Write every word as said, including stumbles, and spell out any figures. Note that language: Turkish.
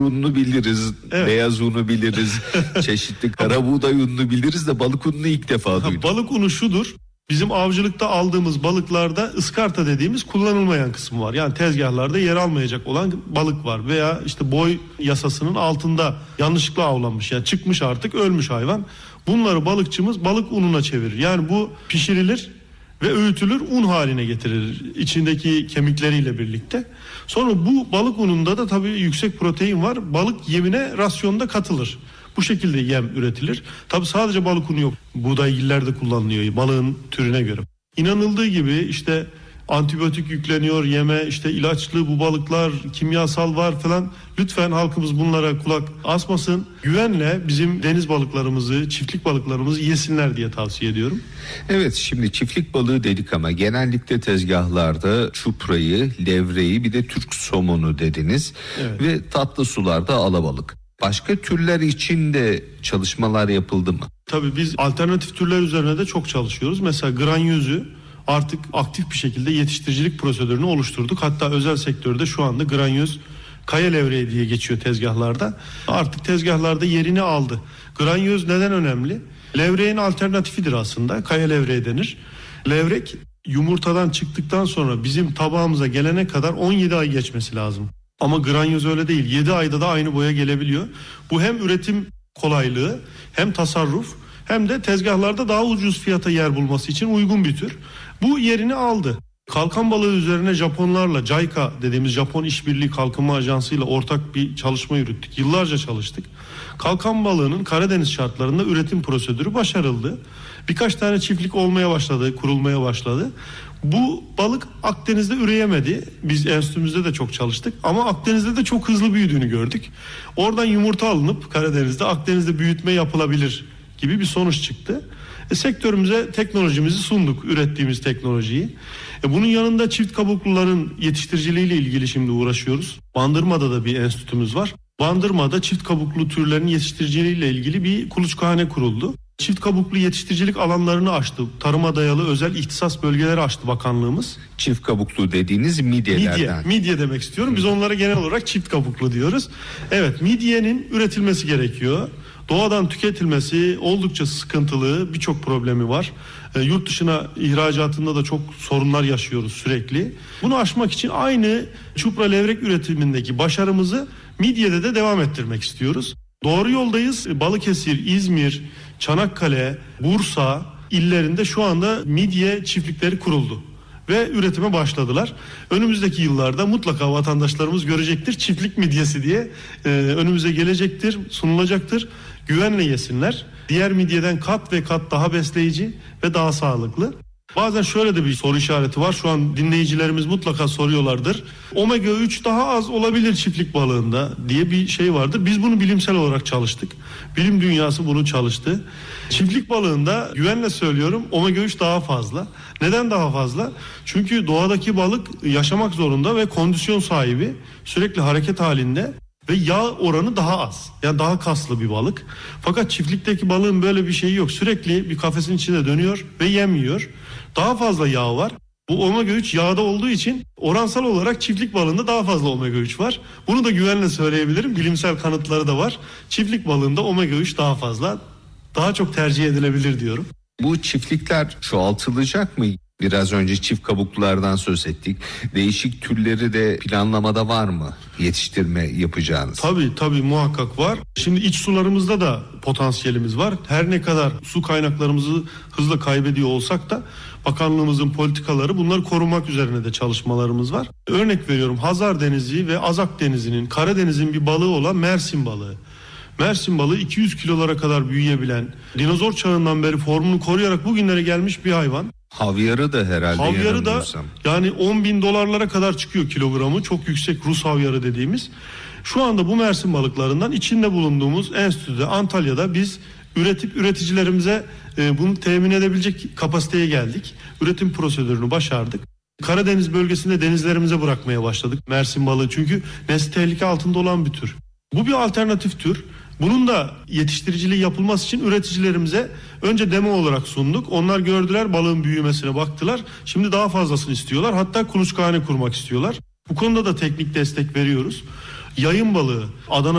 ununu biliriz, evet. Beyaz unu biliriz, çeşitli kara buğday ununu biliriz de balık ununu ilk defa duydum. Balık unu şudur. Bizim avcılıkta aldığımız balıklarda ıskarta dediğimiz kullanılmayan kısmı var. Yani tezgahlarda yer almayacak olan balık var. Veya işte boy yasasının altında yanlışlıkla avlanmış. Yani çıkmış artık, ölmüş hayvan. Bunları balıkçımız balık ununa çevirir. Yani bu pişirilir ve öğütülür, un haline getirilir içindeki kemikleriyle birlikte. Sonra bu balık ununda da tabii yüksek protein var. Balık yemine rasyonda katılır. Bu şekilde yem üretilir. Tabii sadece balık unu yok. Buğdaygiller de kullanılıyor balığın türüne göre. İnanıldığı gibi işte antibiyotik yükleniyor yeme, işte ilaçlı bu balıklar, kimyasal var falan. Lütfen halkımız bunlara kulak asmasın. Güvenle bizim deniz balıklarımızı, çiftlik balıklarımızı yesinler diye tavsiye ediyorum. Evet, şimdi çiftlik balığı dedik ama genellikle tezgahlarda çuprayı, levreyi, bir de Türk somonu dediniz. Evet. Ve tatlı sularda alabalık. Başka türler için de çalışmalar yapıldı mı? Tabii biz alternatif türler üzerine de çok çalışıyoruz. Mesela granyözü artık aktif bir şekilde yetiştiricilik prosedürünü oluşturduk. Hatta özel sektörde şu anda granyöz kaya levreği diye geçiyor tezgahlarda. Artık tezgahlarda yerini aldı. Granyöz neden önemli? Levreğin alternatifidir aslında. Kaya levreği denir. Levrek yumurtadan çıktıktan sonra bizim tabağımıza gelene kadar on yedi ay geçmesi lazım. Ama granyöz öyle değil. yedi ayda da aynı boya gelebiliyor. Bu hem üretim kolaylığı, hem tasarruf, hem de tezgahlarda daha ucuz fiyata yer bulması için uygun bir tür. Bu yerini aldı. Kalkan balığı üzerine Japonlarla, JICA dediğimiz Japon İşbirliği Kalkınma Ajansı ile ortak bir çalışma yürüttük. Yıllarca çalıştık. Kalkan balığının Karadeniz şartlarında üretim prosedürü başarıldı. Birkaç tane çiftlik olmaya başladı, kurulmaya başladı. Bu balık Akdeniz'de üreyemedi. Biz enstitümüzde de çok çalıştık ama Akdeniz'de de çok hızlı büyüdüğünü gördük. Oradan yumurta alınıp Karadeniz'de, Akdeniz'de büyütme yapılabilir gibi bir sonuç çıktı. E, sektörümüze teknolojimizi sunduk, ürettiğimiz teknolojiyi. E, bunun yanında çift kabukluların yetiştiriciliğiyle ilgili şimdi uğraşıyoruz. Bandırma'da da bir enstitümüz var. Bandırma'da çift kabuklu türlerin yetiştiriciliğiyle ilgili bir kuluçkahane kuruldu. Çift kabuklu yetiştiricilik alanlarını açtı. Tarıma dayalı özel ihtisas bölgeleri açtı bakanlığımız. Çift kabuklu dediğiniz midyelerden. Midye, midye demek istiyorum. Biz onlara genel olarak çift kabuklu diyoruz. Evet, midyenin üretilmesi gerekiyor. Doğadan tüketilmesi oldukça sıkıntılı, birçok problemi var. E, yurt dışına ihracatında da çok sorunlar yaşıyoruz sürekli. Bunu aşmak için aynı çupra levrek üretimindeki başarımızı midyede de devam ettirmek istiyoruz. Doğru yoldayız. Balıkesir, İzmir, Çanakkale, Bursa illerinde şu anda midye çiftlikleri kuruldu ve üretime başladılar. Önümüzdeki yıllarda mutlaka vatandaşlarımız görecektir. Çiftlik midyesi diye e, önümüze gelecektir, sunulacaktır. Güvenle yesinler. Diğer midyeden kat ve kat daha besleyici ve daha sağlıklı. Bazen şöyle de bir soru işareti var. Şu an dinleyicilerimiz mutlaka soruyorlardır. omega üç daha az olabilir çiftlik balığında diye bir şey vardır. Biz bunu bilimsel olarak çalıştık. Bilim dünyası bunu çalıştı. Çiftlik balığında güvenle söylüyorum omega üç daha fazla. Neden daha fazla? Çünkü doğadaki balık yaşamak zorunda ve kondisyon sahibi, sürekli hareket halinde. Ve yağ oranı daha az. Yani daha kaslı bir balık. Fakat çiftlikteki balığın böyle bir şeyi yok. Sürekli bir kafesin içinde dönüyor ve yem yiyor. Daha fazla yağ var. Bu omega üç yağda olduğu için oransal olarak çiftlik balığında daha fazla omega üç var. Bunu da güvenle söyleyebilirim. Bilimsel kanıtları da var. Çiftlik balığında omega üç daha fazla. Daha çok tercih edilebilir diyorum. Bu çiftlikler çoğaltılacak mı? Biraz önce çift kabuklulardan söz ettik. Değişik türleri de planlamada var mı? Yetiştirme yapacağınız. Tabii tabii muhakkak var. Şimdi iç sularımızda da potansiyelimiz var. Her ne kadar su kaynaklarımızı hızla kaybediyor olsak da bakanlığımızın politikaları bunları korumak üzerine de çalışmalarımız var. Örnek veriyorum, Hazar Denizi ve Azak Denizi'nin, Karadeniz'in bir balığı olan Mersin balığı. Mersin balığı iki yüz kilolara kadar büyüyebilen, dinozor çağından beri formunu koruyarak bugünlere gelmiş bir hayvan. Havyarı da herhalde. Havyarı da yani on bin dolarlara kadar çıkıyor kilogramı. Çok yüksek Rus havyarı dediğimiz. Şu anda bu Mersin balıklarından içinde bulunduğumuz enstitüde Antalya'da biz üretip üreticilerimize e, bunu temin edebilecek kapasiteye geldik. Üretim prosedürünü başardık. Karadeniz bölgesinde denizlerimize bırakmaya başladık Mersin balığı, çünkü nesli tehlike altında olan bir tür. Bu bir alternatif tür. Bunun da yetiştiriciliği yapılması için üreticilerimize önce demo olarak sunduk. Onlar gördüler, balığın büyümesine baktılar. Şimdi daha fazlasını istiyorlar. Hatta kuluçkahane kurmak istiyorlar. Bu konuda da teknik destek veriyoruz. Yayın balığı, Adana